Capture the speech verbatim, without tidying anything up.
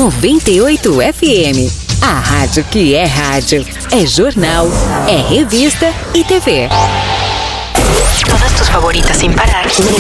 noventa e oito F M. A rádio que é rádio. É jornal, é revista e T V. Todas tus favoritas sin parar.